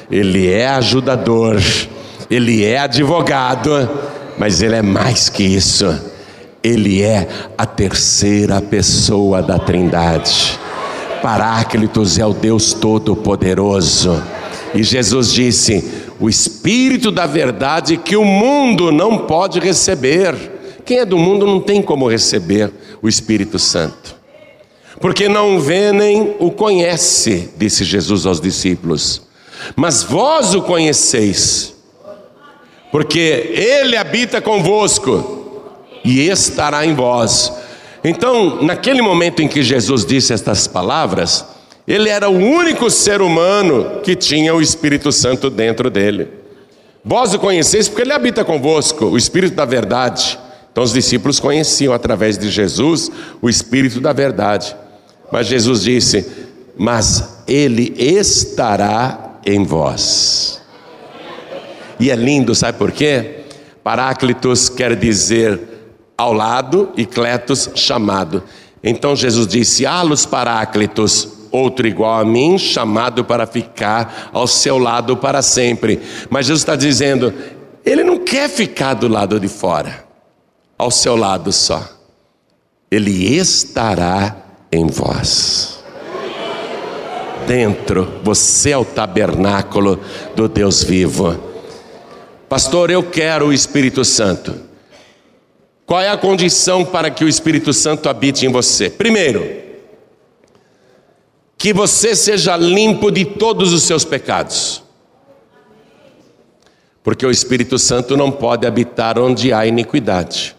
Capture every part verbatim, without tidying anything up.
Ele é ajudador, Ele é advogado, mas Ele é mais que isso. Ele é a terceira pessoa da Trindade. Paráclitos é o Deus Todo-Poderoso. E Jesus disse: o Espírito da verdade que o mundo não pode receber. Quem é do mundo não tem como receber o Espírito Santo, porque não vê nem o conhece, disse Jesus aos discípulos. Mas vós o conheceis, porque Ele habita convosco e estará em vós. Então, naquele momento em que Jesus disse estas palavras, Ele era o único ser humano que tinha o Espírito Santo dentro dele. Vós o conheceis porque Ele habita convosco, o Espírito da verdade. Então os discípulos conheciam através de Jesus o Espírito da verdade. Mas Jesus disse: mas Ele estará em vós. E é lindo, sabe por quê? Paráclitos quer dizer ao lado e kletos, chamado. Então Jesus disse: halos paráclitos, outro igual a mim, chamado para ficar ao seu lado para sempre. Mas Jesus está dizendo, Ele não quer ficar do lado de fora, ao seu lado só. Ele estará em vós. Dentro, você é o tabernáculo do Deus vivo. Pastor, eu quero o Espírito Santo. Qual é a condição para que o Espírito Santo habite em você? Primeiro, que você seja limpo de todos os seus pecados. Porque o Espírito Santo não pode habitar onde há iniquidade.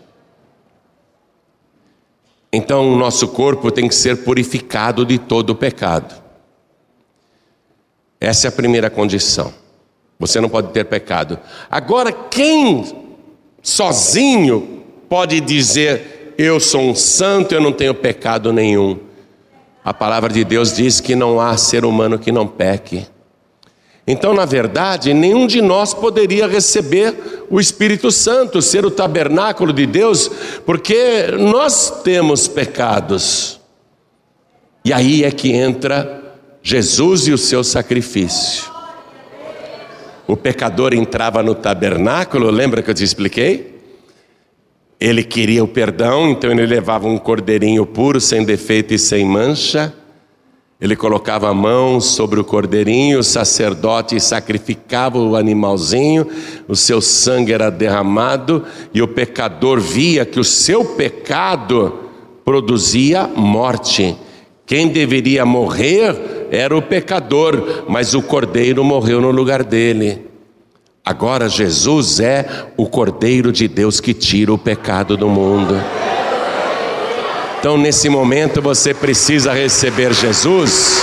Então o nosso corpo tem que ser purificado de todo o pecado. Essa é a primeira condição. Você não pode ter pecado. Agora, quem sozinho pode dizer: eu sou um santo, eu não tenho pecado nenhum? A palavra de Deus diz que não há ser humano que não peque. Então, na verdade, nenhum de nós poderia receber o Espírito Santo, ser o tabernáculo de Deus, porque nós temos pecados. E aí é que entra Jesus e o seu sacrifício. O pecador entrava no tabernáculo, lembra que eu te expliquei? Ele queria o perdão, então ele levava um cordeirinho puro, sem defeito e sem mancha. Ele colocava a mão sobre o cordeirinho, o sacerdote sacrificava o animalzinho, o seu sangue era derramado e o pecador via que o seu pecado produzia morte. Quem deveria morrer era o pecador, mas o cordeiro morreu no lugar dele. Agora Jesus é o Cordeiro de Deus que tira o pecado do mundo. Então nesse momento você precisa receber Jesus.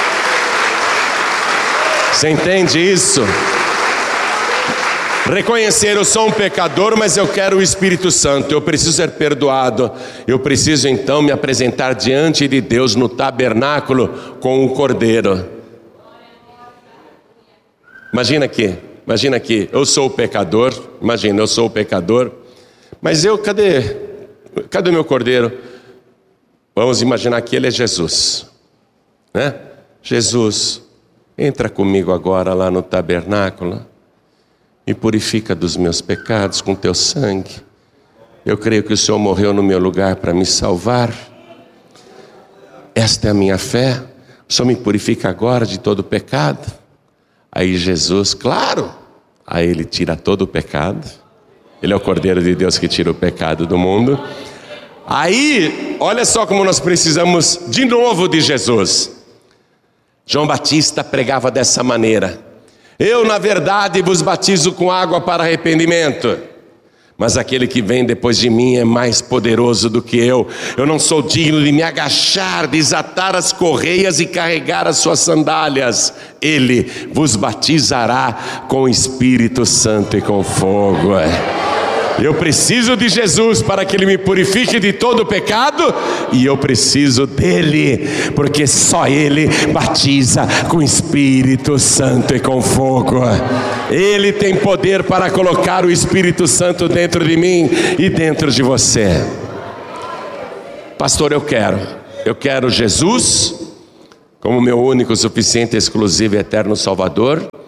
Você entende isso? Reconhecer: eu sou um pecador, mas eu quero o Espírito Santo, eu preciso ser perdoado. Eu preciso então me apresentar diante de Deus no tabernáculo com o Cordeiro. Imagina aqui, imagina aqui, eu sou o pecador, imagina, eu sou o pecador, mas eu, cadê, cadê o meu Cordeiro? Vamos imaginar que ele é Jesus, né? Jesus, entra comigo agora lá no tabernáculo, me purifica dos meus pecados com teu sangue. Eu creio que o Senhor morreu no meu lugar para me salvar. Esta é a minha fé. O Senhor me purifica agora de todo pecado. Aí Jesus, claro, aí ele tira todo o pecado. Ele é o Cordeiro de Deus que tira o pecado do mundo. Aí, olha só como nós precisamos de novo de Jesus. João Batista pregava dessa maneira: eu, na verdade, vos batizo com água para arrependimento, mas aquele que vem depois de mim é mais poderoso do que eu. Eu não sou digno de me agachar, desatar as correias e carregar as suas sandálias. Ele vos batizará com o Espírito Santo e com fogo. Eu preciso de Jesus para que Ele me purifique de todo o pecado, e eu preciso dEle, porque só Ele batiza com o Espírito Santo e com fogo. Ele tem poder para colocar o Espírito Santo dentro de mim e dentro de você. Pastor, eu quero, eu quero Jesus como meu único, suficiente, exclusivo e eterno Salvador.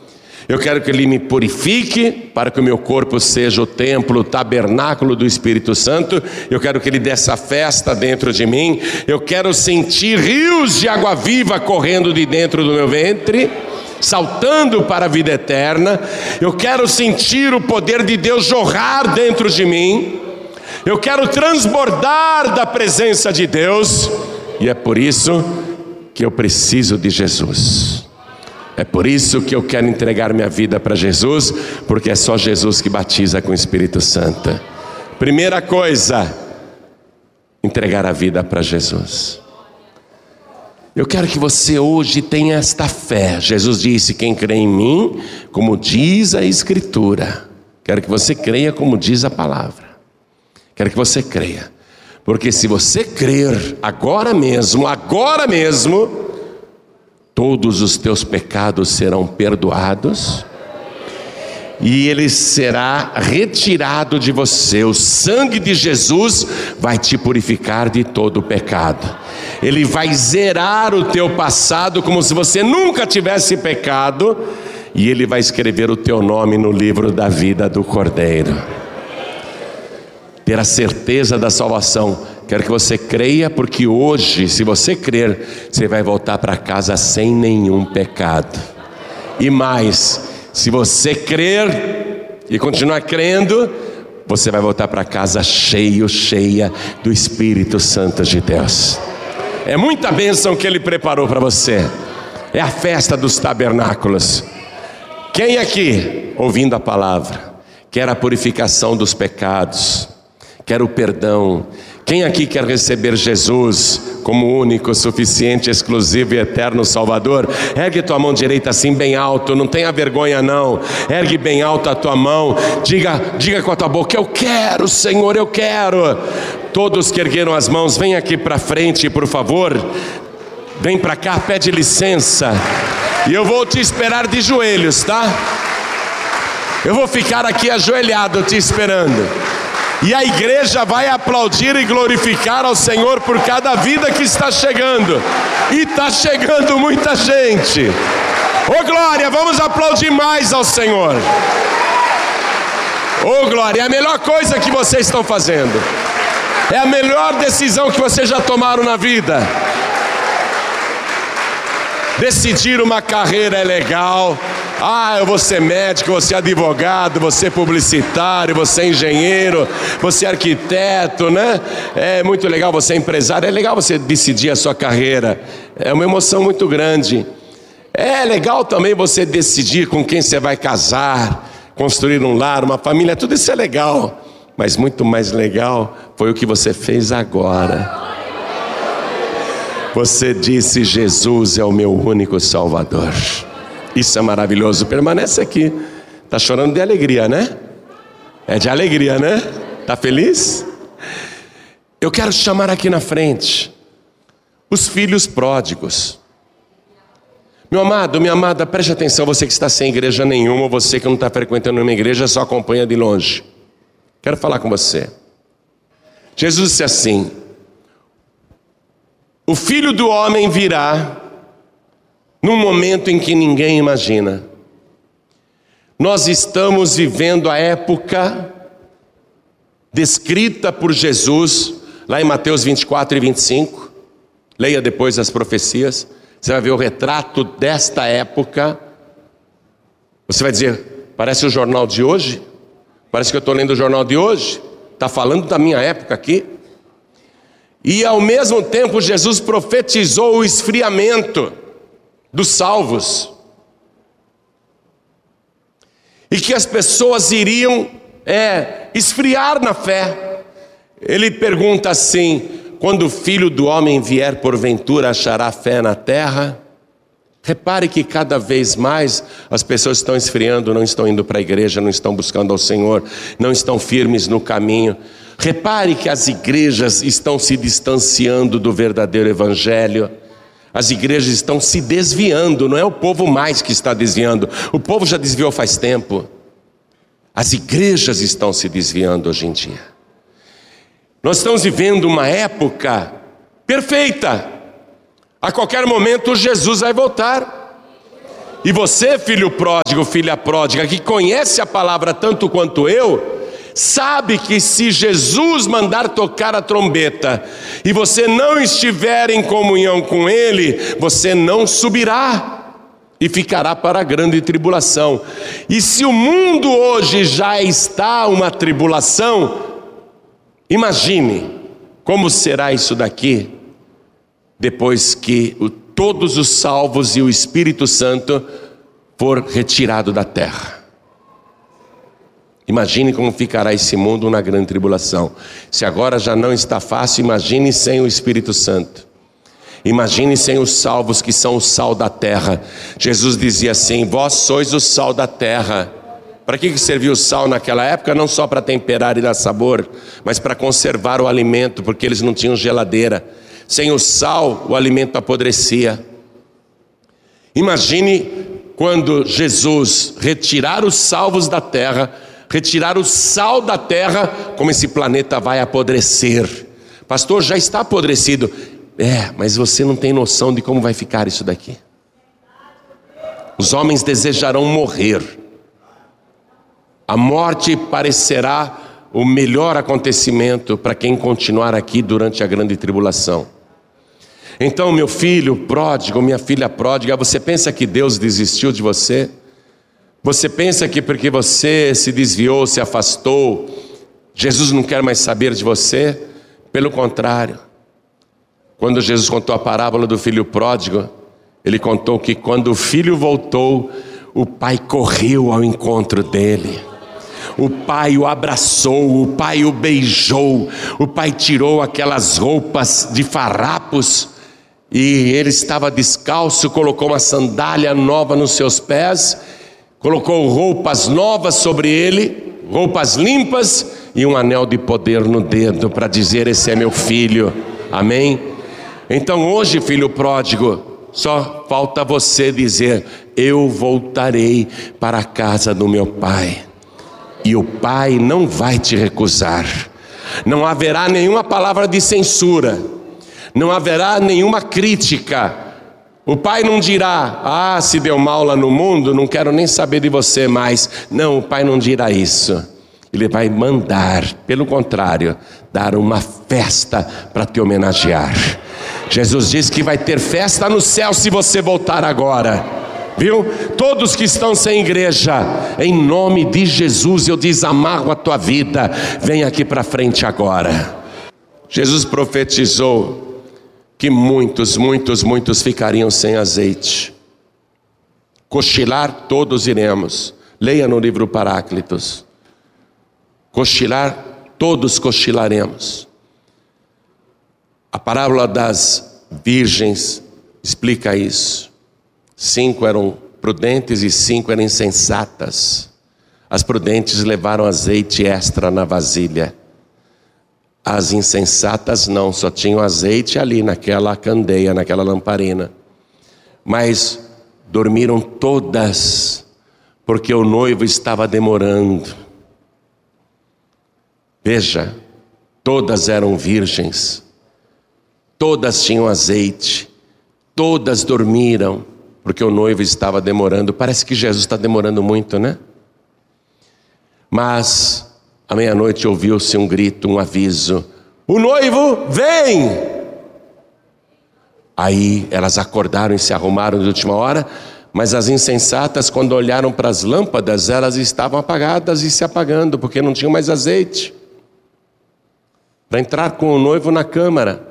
Eu quero que Ele me purifique para que o meu corpo seja o templo, o tabernáculo do Espírito Santo. Eu quero que Ele dê essa festa dentro de mim. Eu quero sentir rios de água viva correndo de dentro do meu ventre, saltando para a vida eterna. Eu quero sentir o poder de Deus jorrar dentro de mim. Eu quero transbordar da presença de Deus. E é por isso que eu preciso de Jesus. É por isso que eu quero entregar minha vida para Jesus, porque é só Jesus que batiza com o Espírito Santo. Primeira coisa, entregar a vida para Jesus. Eu quero que você hoje tenha esta fé. Jesus disse: quem crê em mim, como diz a Escritura. Quero que você creia como diz a palavra. Quero que você creia, porque se você crer agora mesmo, agora mesmo, todos os teus pecados serão perdoados e ele será retirado de você. O sangue de Jesus vai te purificar de todo o pecado. Ele vai zerar o teu passado como se você nunca tivesse pecado, e ele vai escrever o teu nome no livro da vida do Cordeiro. Ter a certeza da salvação. Quero que você creia, porque hoje, se você crer, você vai voltar para casa sem nenhum pecado. E mais, se você crer e continuar crendo, você vai voltar para casa cheio, cheia do Espírito Santo de Deus. É muita bênção que Ele preparou para você. É a festa dos tabernáculos. Quem aqui, ouvindo a palavra, quer a purificação dos pecados, quer o perdão? Quem aqui quer receber Jesus como único, suficiente, exclusivo e eterno Salvador? Ergue tua mão direita assim bem alto, não tenha vergonha não. Ergue bem alto a tua mão, diga, diga com a tua boca: eu quero, Senhor, eu quero. Todos que ergueram as mãos, vem aqui para frente, por favor. Vem para cá, pede licença. E eu vou te esperar de joelhos, tá? Eu vou ficar aqui ajoelhado te esperando. E a igreja vai aplaudir e glorificar ao Senhor por cada vida que está chegando. E está chegando muita gente. Ô glória, vamos aplaudir mais ao Senhor. Ô glória, é a melhor coisa que vocês estão fazendo. É a melhor decisão que vocês já tomaram na vida. Decidir uma carreira é legal. Ah, eu vou ser médico, vou ser advogado, vou ser publicitário, vou ser engenheiro, vou ser arquiteto, né? É muito legal você ser empresário, é legal você decidir a sua carreira. É uma emoção muito grande. É legal também você decidir com quem você vai casar, construir um lar, uma família, tudo isso é legal. Mas muito mais legal foi o que você fez agora. Você disse: Jesus é o meu único Salvador. Isso é maravilhoso. Permanece aqui. Está chorando de alegria, né? É de alegria, né? Está feliz? Eu quero te chamar aqui na frente os filhos pródigos. Meu amado, minha amada, preste atenção. Você que está sem igreja nenhuma, ou você que não está frequentando uma igreja, só acompanha de longe. Quero falar com você. Jesus disse assim: o Filho do Homem virá num momento em que ninguém imagina. Nós estamos vivendo a época descrita por Jesus, lá em Mateus vinte e quatro e vinte e cinco. Leia depois as profecias. Você vai ver o retrato desta época. Você vai dizer: parece o jornal de hoje? Parece que eu estou lendo o jornal de hoje? Está falando da minha época aqui? E ao mesmo tempo Jesus profetizou o esfriamento dos salvos, e que as pessoas iriam é, esfriar na fé. Ele pergunta assim: quando o Filho do Homem vier, porventura achará fé na terra? Repare que cada vez mais as pessoas estão esfriando, não estão indo para a igreja, não estão buscando ao Senhor, não estão firmes no caminho. Repare que as igrejas estão se distanciando do verdadeiro evangelho. As igrejas estão se desviando, não é o povo mais que está desviando. O povo já desviou faz tempo. As igrejas estão se desviando hoje em dia. Nós estamos vivendo uma época perfeita. A qualquer momento Jesus vai voltar. E você, filho pródigo, filha pródiga, que conhece a palavra tanto quanto eu, sabe que se Jesus mandar tocar a trombeta e você não estiver em comunhão com Ele, você não subirá e ficará para a grande tribulação. E se o mundo hoje já está uma tribulação, imagine como será isso daqui, depois que o, todos os salvos e o Espírito Santo for retirado da terra. Imagine como ficará esse mundo na grande tribulação. Se agora já não está fácil, imagine sem o Espírito Santo. Imagine sem os salvos que são o sal da terra. Jesus dizia assim: vós sois o sal da terra. Para que serviu o sal naquela época? Não só para temperar e dar sabor, mas para conservar o alimento, porque eles não tinham geladeira. Sem o sal, o alimento apodrecia. Imagine quando Jesus retirar os salvos da terra, retirar o sal da terra, como esse planeta vai apodrecer. Pastor, já está apodrecido. É, mas você não tem noção de como vai ficar isso daqui. Os homens desejarão morrer. A morte parecerá o melhor acontecimento para quem continuar aqui durante a grande tribulação. Então, meu filho pródigo, minha filha pródiga, você pensa que Deus desistiu de você? Você pensa que porque você se desviou, se afastou, Jesus não quer mais saber de você? Pelo contrário. Quando Jesus contou a parábola do filho pródigo, ele contou que quando o filho voltou, o pai correu ao encontro dele. O pai o abraçou, o pai o beijou, o pai tirou aquelas roupas de farrapos e ele estava descalço, colocou uma sandália nova nos seus pés, colocou roupas novas sobre ele, roupas limpas e um anel de poder no dedo para dizer: esse é meu filho, amém? Então hoje, filho pródigo, só falta você dizer: eu voltarei para a casa do meu pai. E o pai não vai te recusar. Não haverá nenhuma palavra de censura, não haverá nenhuma crítica. O pai não dirá: ah, se deu mal lá no mundo, não quero nem saber de você mais. Não, o pai não dirá isso. Ele vai mandar, pelo contrário, dar uma festa para te homenagear. Jesus disse que vai ter festa no céu se você voltar agora. Viu? Todos que estão sem igreja, em nome de Jesus eu desamarro a tua vida. Vem aqui para frente agora. Jesus profetizou que muitos, muitos, muitos ficariam sem azeite. Cochilar todos iremos. Leia no livro Paráclitos. Cochilar, todos cochilaremos. A parábola das virgens explica isso. Cinco eram prudentes e cinco eram insensatas. As prudentes levaram azeite extra na vasilha. As insensatas não, só tinham azeite ali naquela candeia, naquela lamparina. Mas dormiram todas, porque o noivo estava demorando. Veja, todas eram virgens, todas tinham azeite, todas dormiram, porque o noivo estava demorando. Parece que Jesus está demorando muito, né? Mas à meia-noite ouviu-se um grito, um aviso: o noivo vem! Aí elas acordaram e se arrumaram de última hora, mas as insensatas, quando olharam para as lâmpadas, elas estavam apagadas e se apagando, porque não tinham mais azeite para entrar com o noivo na câmara.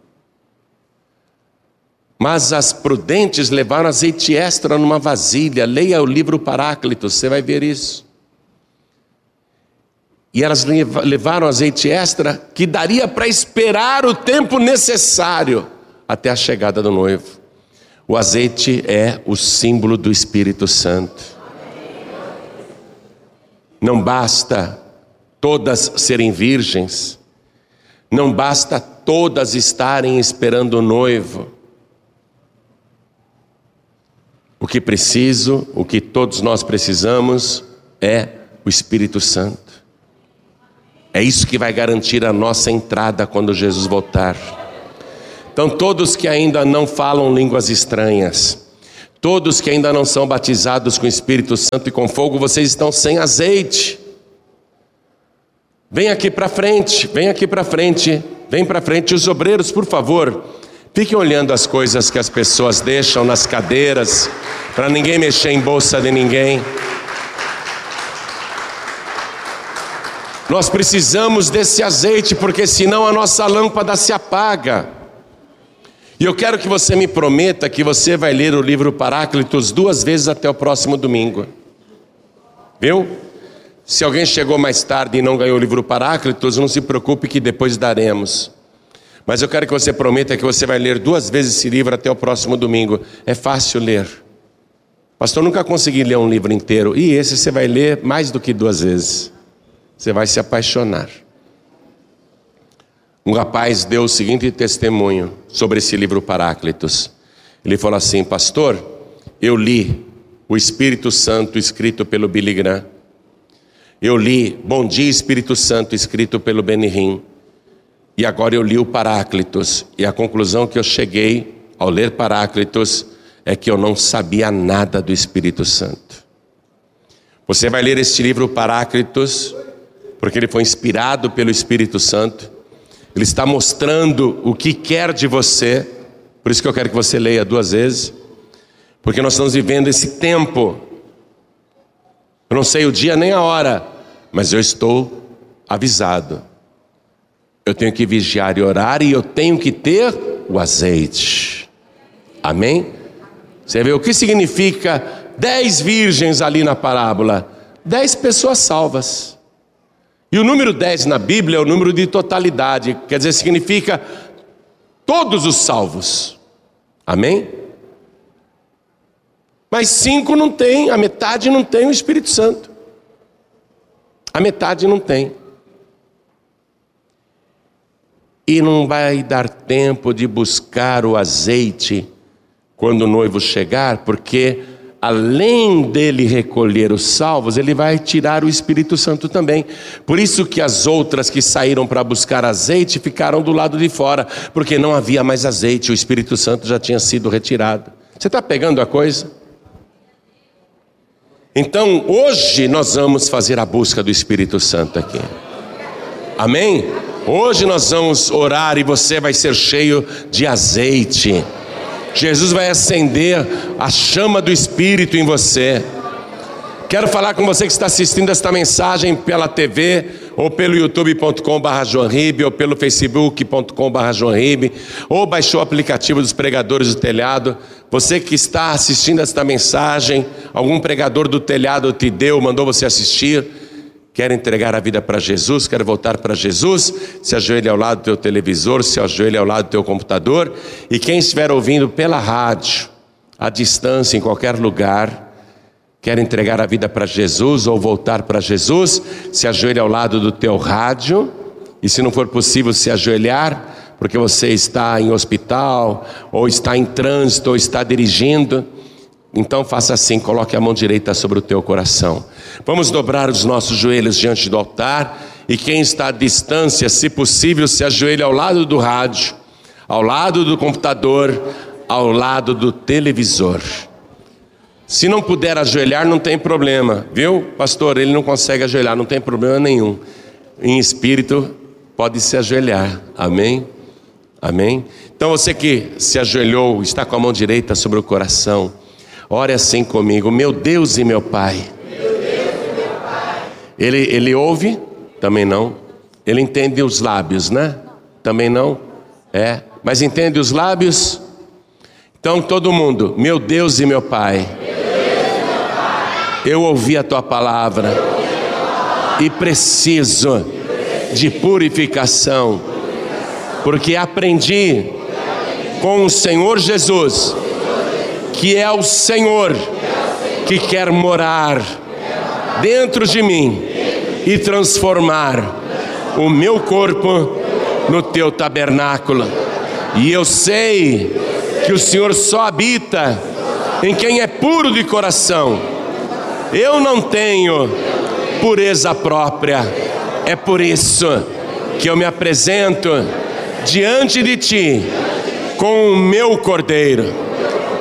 Mas as prudentes levaram azeite extra numa vasilha. Leia o livro Paráclitos, você vai ver isso. E elas levaram azeite extra que daria para esperar o tempo necessário até a chegada do noivo. O azeite é o símbolo do Espírito Santo. Não basta todas serem virgens, não basta todas estarem esperando o noivo. O que preciso, o que todos nós precisamos é o Espírito Santo. É isso que vai garantir a nossa entrada quando Jesus voltar. Então todos que ainda não falam línguas estranhas, Todos que ainda não são batizados com o Espírito Santo e com fogo, vocês estão sem azeite. Vem aqui para frente, vem aqui para frente, vem para frente. Os obreiros, por favor, fiquem olhando as coisas que as pessoas deixam nas cadeiras, para ninguém mexer em bolsa de ninguém. Nós precisamos desse azeite, porque senão a nossa lâmpada se apaga. E eu quero que você me prometa que você vai ler o livro Paráclitos duas vezes até o próximo domingo. Viu? Se alguém chegou mais tarde e não ganhou o livro Paráclitos, não se preocupe que depois daremos. Mas eu quero que você prometa que você vai ler duas vezes esse livro até o próximo domingo. É fácil ler. Pastor, nunca consegui ler um livro inteiro. E esse você vai ler mais do que duas vezes. Você vai se apaixonar. Um rapaz deu o seguinte testemunho sobre esse livro Paráclitos. Ele falou assim: pastor, eu li o Espírito Santo escrito pelo Billy Graham. Eu li Bom Dia Espírito Santo escrito pelo Benny Hinn. E agora eu li o Paráclitos. E a conclusão que eu cheguei ao ler Paráclitos é que eu não sabia nada do Espírito Santo. Você vai ler este livro Paráclitos porque ele foi inspirado pelo Espírito Santo. Ele está mostrando o que quer de você. Por isso que eu quero que você leia duas vezes. Porque nós estamos vivendo esse tempo. Eu não sei o dia nem a hora, mas eu estou avisado. Eu tenho que vigiar e orar, e eu tenho que ter o azeite. Amém? Você vê o que significa dez virgens ali na parábola? Dez pessoas salvas. E o número dez na Bíblia é o número de totalidade. Quer dizer, significa todos os salvos. Amém? Mas cinco não tem, a metade não tem o Espírito Santo. A metade não tem. E não vai dar tempo de buscar o azeite quando o noivo chegar, porque além dele recolher os salvos, ele vai tirar o Espírito Santo também. Por isso que as outras que saíram para buscar azeite ficaram do lado de fora, porque não havia mais azeite, o Espírito Santo já tinha sido retirado. Você está pegando a coisa? Então hoje nós vamos fazer a busca do Espírito Santo aqui. Amém? Hoje nós vamos orar e você vai ser cheio de azeite. Jesus vai acender a chama do Espírito em você. Quero falar com você que está assistindo esta mensagem pela T V, ou pelo youtube ponto com barra João Ribe, ou pelo facebook ponto com barra João Ribe, ou baixou o aplicativo dos pregadores do telhado. Você que está assistindo esta mensagem, algum pregador do telhado te deu, mandou você assistir, quer entregar a vida para Jesus, quer voltar para Jesus, se ajoelhe ao lado do teu televisor, se ajoelhe ao lado do teu computador. E quem estiver ouvindo pela rádio, à distância, em qualquer lugar, quer entregar a vida para Jesus ou voltar para Jesus, se ajoelhe ao lado do teu rádio. E se não for possível se ajoelhar, porque você está em hospital, ou está em trânsito, ou está dirigindo, então faça assim, coloque a mão direita sobre o teu coração. Vamos dobrar os nossos joelhos diante do altar. E quem está à distância, se possível, se ajoelhe ao lado do rádio, ao lado do computador, ao lado do televisor. Se não puder ajoelhar, não tem problema, viu? Pastor, ele não consegue ajoelhar, não tem problema nenhum. Em espírito, pode se ajoelhar. Amém? Amém? Então você que se ajoelhou, está com a mão direita sobre o coração, ore assim comigo: meu Deus e meu Pai. Meu Deus e meu Pai. Ele, ele ouve? Também não. Ele entende os lábios, né? Também não. É. Mas entende os lábios? Então todo mundo: meu Deus e meu Pai. Meu Deus e meu Pai. Eu ouvi a tua palavra. Eu ouvi a tua palavra. E preciso, e preciso de purificação, purificação. Porque aprendi, porque aprendi com o Senhor Jesus, que é o Senhor que quer morar dentro de mim e transformar o meu corpo no teu tabernáculo. E eu sei que o Senhor só habita em quem é puro de coração. Eu não tenho pureza própria. É por isso que eu me apresento diante de ti com o meu cordeiro.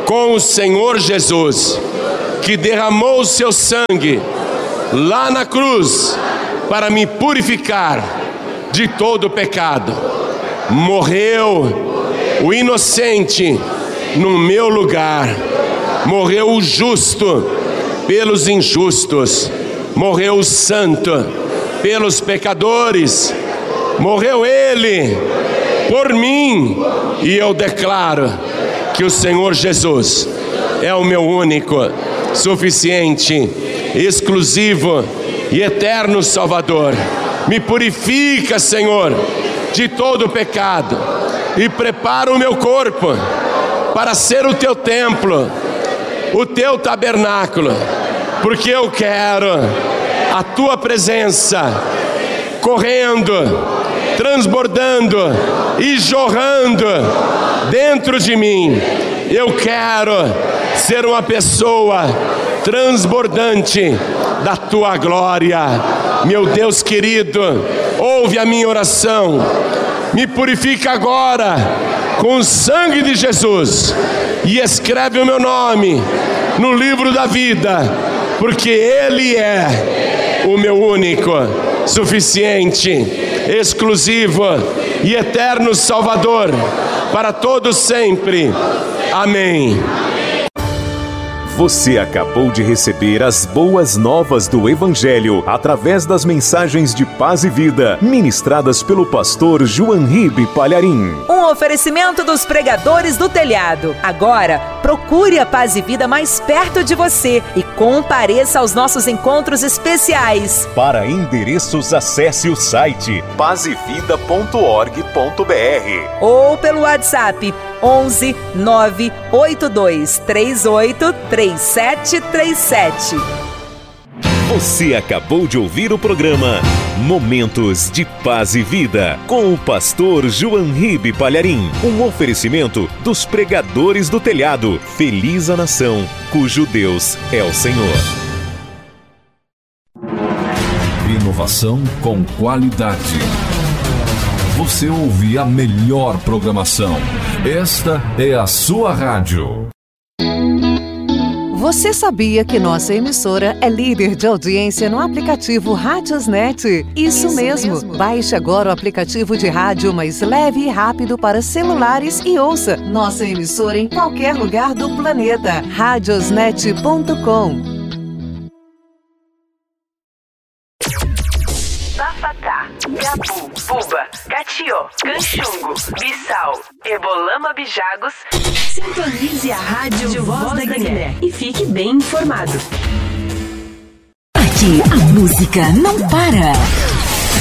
com o Senhor Jesus, que derramou o seu sangue lá na cruz para me purificar de todo pecado. Morreu o inocente no meu lugar, morreu o justo pelos injustos, morreu o santo pelos pecadores, morreu ele por mim, e eu declaro que o Senhor Jesus é o meu único, suficiente, exclusivo e eterno Salvador. Me purifica, Senhor, de todo pecado e prepara o meu corpo para ser o teu templo, o teu tabernáculo, porque eu quero a tua presença correndo, transbordando e jorrando dentro de mim. Eu quero ser uma pessoa transbordante da tua glória. Meu Deus querido, ouve a minha oração, me purifica agora com o sangue de Jesus e escreve o meu nome no livro da vida, porque Ele é o meu único, suficiente, exclusivo e eterno Salvador para todos sempre. Amém. Você acabou de receber as boas novas do Evangelho através das mensagens de paz e vida ministradas pelo pastor João Ribe Palharim. Um oferecimento dos pregadores do telhado. Agora, procure a Paz e Vida mais perto de você e compareça aos nossos encontros especiais. Para endereços, acesse o site paz e vida ponto org ponto br ou pelo WhatsApp onze nove oito dois três oito três sete três sete. Você acabou de ouvir o programa Momentos de Paz e Vida com o pastor João Ribe Palharim. Um oferecimento dos pregadores do telhado. Feliz a nação cujo Deus é o Senhor. Inovação com qualidade. Você ouve a melhor programação. Esta é a sua rádio. Você sabia que nossa emissora é líder de audiência no aplicativo Radiosnet? Isso, Isso mesmo. mesmo. Baixe agora o aplicativo de rádio mais leve e rápido para celulares e ouça nossa emissora em qualquer lugar do planeta. radiosnet ponto com. Bafatá, Gabu, Buba, Catió, Canchungo, Bissau, Ebolama, Bijagos. Sintonize a rádio Voz da Guiné e fique bem informado. Aqui a música não para.